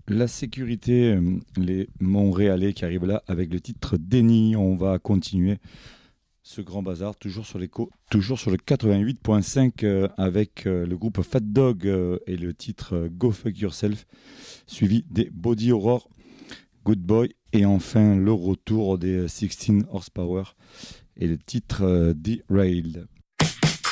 La sécurité, les Montréalais qui arrivent là avec le titre Déni. On va continuer ce grand bazar, toujours sur l'écho, toujours sur le 88.5 avec le groupe Fat Dog et le titre Go Fuck Yourself, suivi des Body Horror, Good Boy et enfin le retour des 16 Horsepower et le titre Derailed.